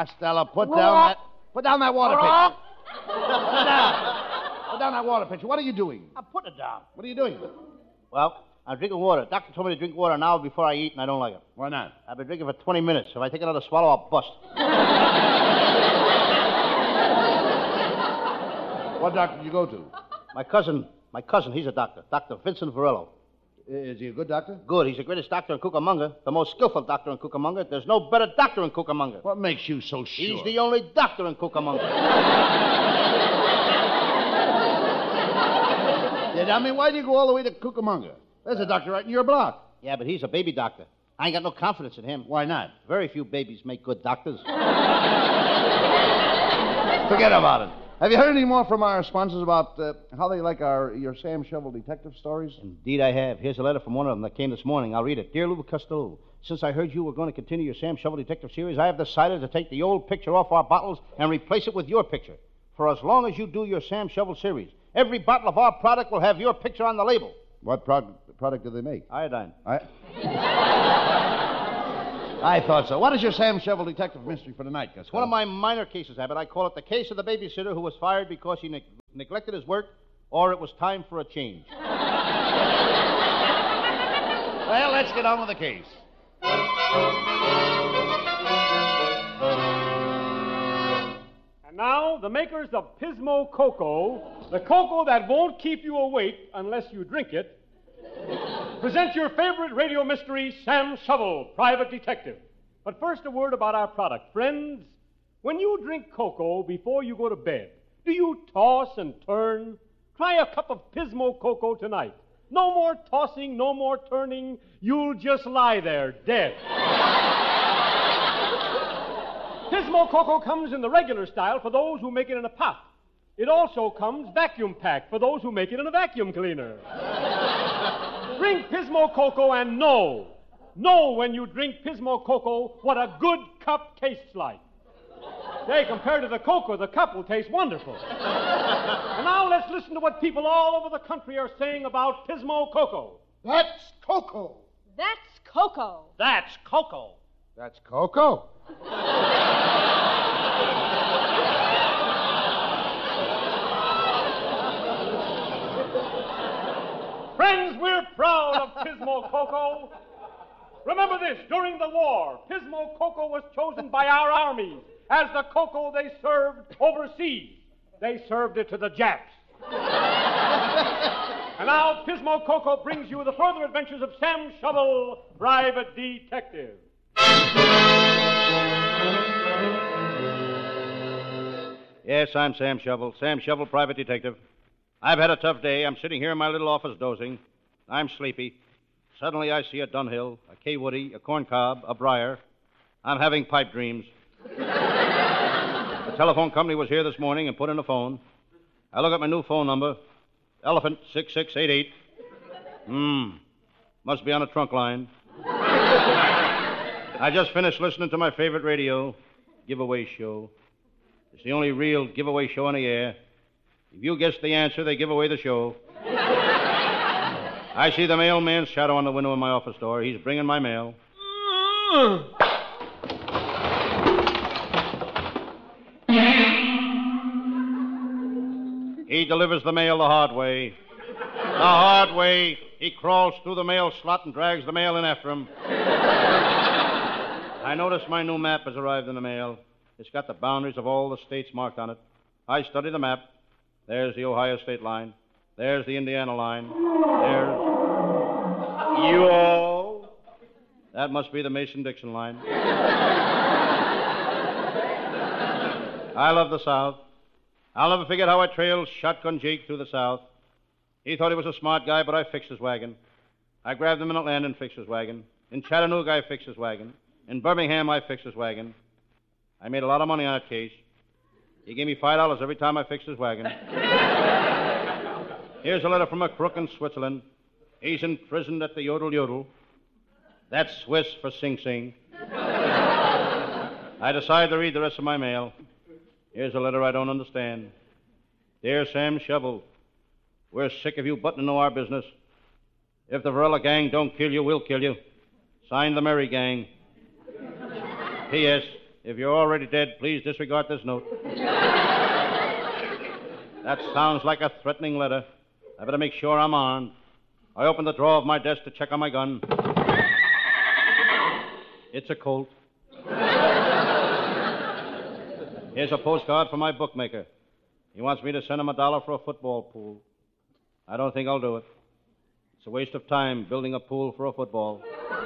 Costello, put down that water pitcher. Put down. Put down that water pitcher. What are you doing? I put it down. What are you doing? Well, I'm drinking water. Doctor told me to drink water an hour before I eat, and I don't like it. Why not? I've been drinking for 20 minutes. If I take another swallow, I'll bust. What doctor did you go to? My cousin, he's a doctor. Dr. Vincent Varello. Is he a good doctor? Good. He's the greatest doctor in Cucamonga, the most skillful doctor in Cucamonga. There's no better doctor in Cucamonga. What makes you so sure? He's the only doctor in Cucamonga. I mean, why do you go all the way to Cucamonga? There's a doctor right in your block. Yeah, but he's a baby doctor. I ain't got no confidence in him. Why not? Very few babies make good doctors. Forget about it. Have you heard any more from our sponsors about how they like your Sam Shovel detective stories? Indeed, I have. Here's a letter from one of them that came this morning. I'll read it. Dear Lou Costello, since I heard you were going to continue your Sam Shovel detective series, I have decided to take the old picture off our bottles and replace it with your picture. For as long as you do your Sam Shovel series, every bottle of our product will have your picture on the label. What product do they make? Iodine. I thought so. What is your Sam Shovel detective mystery for tonight, Costello? It's one of my minor cases, Abbott. I call it the case of the babysitter who was fired because he neglected his work, or it was time for a change. Well, let's get on with the case. And now, the makers of Pismo Cocoa, the cocoa that won't keep you awake unless you drink it, present your favorite radio mystery, Sam Shovel, Private Detective. But first, a word about our product. Friends, when you drink cocoa before you go to bed, do you toss and turn? Try a cup of Pismo Cocoa tonight. No more tossing, no more turning. You'll just lie there, dead. Pismo Cocoa comes in the regular style for those who make it in a pot. It also comes vacuum packed for those who make it in a vacuum cleaner. Drink Pismo Cocoa and know when you drink Pismo Cocoa what a good cup tastes like. Say, compared to the cocoa, the cup will taste wonderful. And now let's listen to what people all over the country are saying about Pismo Cocoa. That's cocoa. That's cocoa. That's cocoa. That's cocoa. Friends, we're proud of Pismo Cocoa. Remember this, during the war, Pismo Cocoa was chosen by our armies as the cocoa they served overseas. They served it to the Japs. And now Pismo Cocoa brings you the further adventures of Sam Shovel, Private Detective. Yes, I'm Sam Shovel. Sam Shovel, Private Detective. I've had a tough day. I'm sitting here in my little office dozing. I'm sleepy. Suddenly I see a Dunhill, a K. Woody, a corncob, a briar. I'm having pipe dreams. The telephone company was here this morning and put in a phone. I look at my new phone number, Elephant 6688. Must be on a trunk line. I just finished listening to my favorite radio, Giveaway Show. It's the only real giveaway show on the air. If you guess the answer, they give away the show. I see the mailman's shadow on the window of my office door. He's bringing my mail. He delivers the mail the hard way. The hard way. He crawls through the mail slot and drags the mail in after him. I notice my new map has arrived in the mail. It's got the boundaries of all the states marked on it. I study the map. There's the Ohio state line. There's the Indiana line. There's... Yo! That must be the Mason-Dixon line. I love the South. I'll never forget how I trailed Shotgun Jake through the South. He thought he was a smart guy, but I fixed his wagon. I grabbed him in Atlanta and fixed his wagon. In Chattanooga, I fixed his wagon. In Birmingham, I fixed his wagon. I made a lot of money on that case. He gave me $5 every time I fixed his wagon. Here's a letter from a crook in Switzerland. He's imprisoned at the Yodel Yodel. That's Swiss for Sing Sing. I decided to read the rest of my mail. Here's a letter I don't understand. Dear Sam Shovel, we're sick of you buttoning into our business. If the Varela gang don't kill you, we'll kill you. Signed, the Merry Gang. P.S. If you're already dead, please disregard this note. That sounds like a threatening letter. I better make sure I'm armed. I opened the drawer of my desk to check on my gun. It's a Colt. Here's a postcard from my bookmaker. He wants me to send him $1 for a football pool. I don't think I'll do it. It's a waste of time building a pool for a football.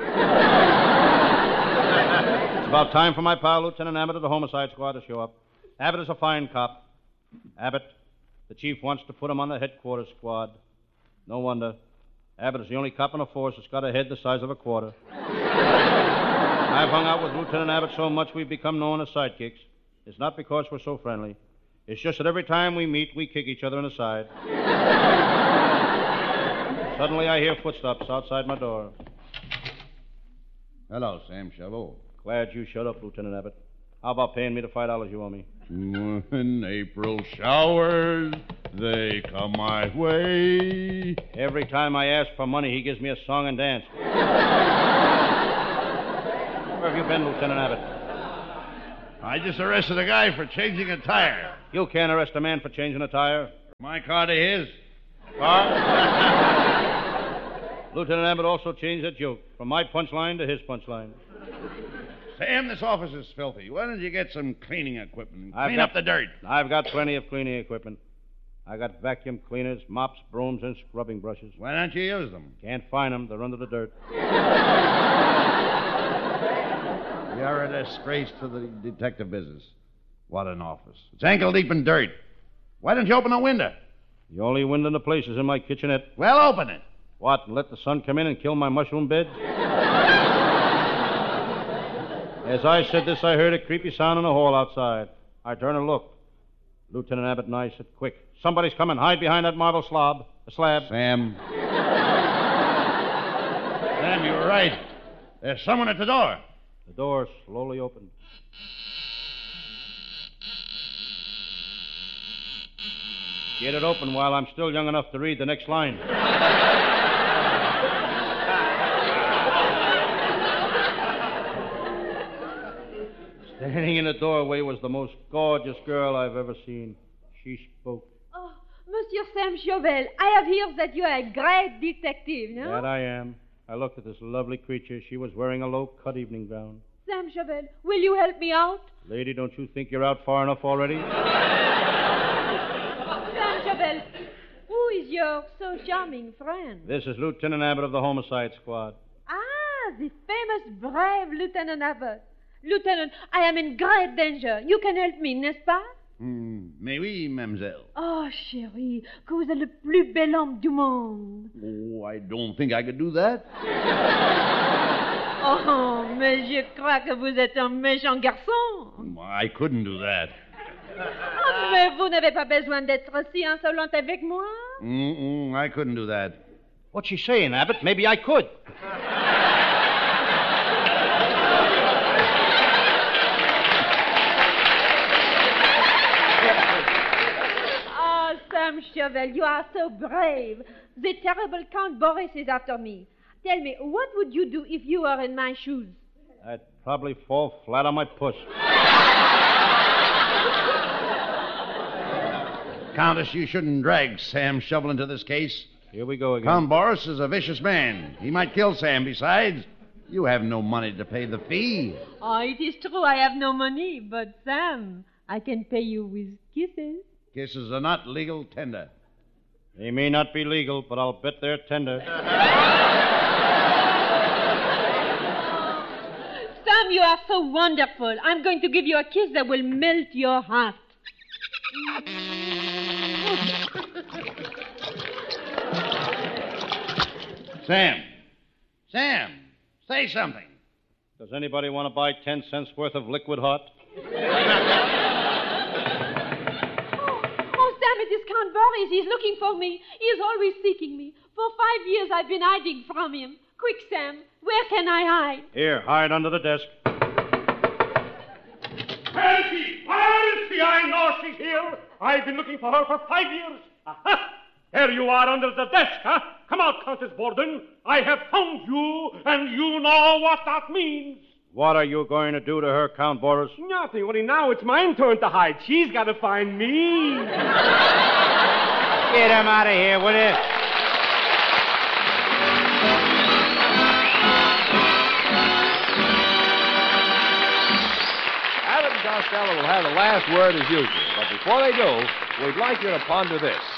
It's about time for my pal, Lieutenant Abbott of the Homicide Squad, to show up. Abbott is a fine cop. Abbott, the chief wants to put him on the headquarters squad. No wonder. Abbott is the only cop in the force that's got a head the size of a quarter. I've hung out with Lieutenant Abbott so much we've become known as sidekicks. It's not because we're so friendly. It's just that every time we meet, we kick each other in the side. Suddenly, I hear footsteps outside my door. Hello, Sam Shovel. Glad you shut up, Lieutenant Abbott. How about paying me the $5 you owe me? When April showers, they come my way. Every time I ask for money, he gives me a song and dance. Where have you been, Lieutenant Abbott? I just arrested a guy for changing a tire. You can't arrest a man for changing a tire. My car to his. Car? Lieutenant Abbott also changed that joke from my punchline to his punchline. Sam, this office is filthy. Why don't you get some cleaning equipment and clean up the dirt? I've got plenty of cleaning equipment. I got vacuum cleaners, mops, brooms, and scrubbing brushes. Why don't you use them? Can't find them. They're under the dirt. You're a disgrace to the detective business. What an office. It's ankle deep in dirt. Why don't you open a window? The only window in the place is in my kitchenette. Well, open it. What, and let the sun come in and kill my mushroom beds? As I said this, I heard a creepy sound in the hall outside. I turned and looked. Lieutenant Abbott and I said, "Quick, somebody's coming. Hide behind that marble slab. Sam. Sam, you were right. There's someone at the door. The door slowly opened. Get it open while I'm still young enough to read the next line. Standing in the doorway was the most gorgeous girl I've ever seen. She spoke. Oh, Monsieur Sam Chauvel, I have heard that you are a great detective, no? That I am. I looked at this lovely creature. She was wearing a low-cut evening gown. Sam Chauvel, will you help me out? Lady, don't you think you're out far enough already? Sam Chauvel, who is your so charming friend? This is Lieutenant Abbott of the Homicide Squad. Ah, the famous brave Lieutenant Abbott. Lieutenant, I am in great danger. You can help me, n'est-ce pas? Mais oui, mademoiselle. Oh, chérie, que vous êtes le plus bel homme du monde. Oh, I don't think I could do that. Oh, mais je crois que vous êtes un méchant garçon. I couldn't do that. Oh, mais vous n'avez pas besoin d'être si insolente avec moi. I couldn't do that. What's she saying, Abbott? Maybe I could. Sam Chauvel, you are so brave. The terrible Count Boris is after me. Tell me, what would you do if you were in my shoes? I'd probably fall flat on my puss. Countess, you shouldn't drag Sam Shovel into this case. Here we go again. Count Boris is a vicious man. He might kill Sam. Besides, you have no money to pay the fee. Oh, it is true I have no money, but Sam, I can pay you with kisses. Kisses are not legal tender. They may not be legal, but I'll bet they're tender. Sam, you are so wonderful. I'm going to give you a kiss that will melt your heart. Sam, say something. Does anybody want to buy 10 cents worth of liquid hot? It is Count Boris. He's looking for me. He is always seeking me. For 5 years I've been hiding from him. Quick, Sam, where can I hide? Here, hide under the desk. Where is she? Where is she? I know she's here. I've been looking for her for 5 years. Aha! There you are under the desk, huh? Come out, Countess Borden. I have found you, and you know what that means. What are you going to do to her, Count Boris? Nothing. Well, now it's my turn to hide. She's got to find me. Get him out of here, will you? Abbott and Costello will have the last word as usual. But before they do, we'd like you to ponder this.